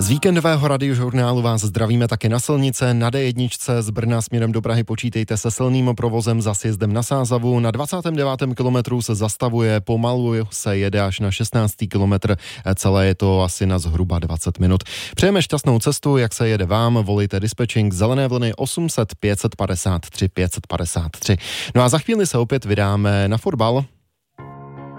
Z víkendového radiožurnálu vás zdravíme taky na silnice. Na D1 z Brna směrem do Prahy počítejte se silným provozem za sjezdem na Sázavu. Na 29. kilometru se zastavuje, pomalu se jede až na 16. kilometr. Celé je to asi na zhruba 20 minut. Přejeme šťastnou cestu, jak se jede vám. Volejte dispečing Zelené vlny 800 553 553. No a za chvíli se opět vydáme na fotbal.